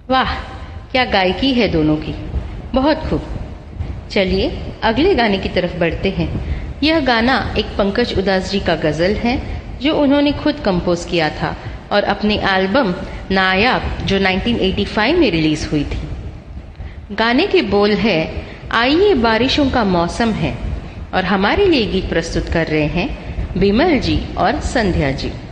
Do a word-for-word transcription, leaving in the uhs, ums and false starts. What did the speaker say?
वाह, क्या गायकी है दोनों की, बहुत खूब। चलिए अगले गाने की तरफ बढ़ते हैं। यह गाना एक पंकज उधास जी का गज़ल है जो उन्होंने खुद कंपोज किया था और अपने एल्बम नायाब जो नाइनटीन एटी फाइव में रिलीज हुई थी। गाने के बोल है, आइए बारिशों का मौसम है, और हमारे लिए गीत प्रस्तुत कर रहे हैं बिमल जी और संध्या जी।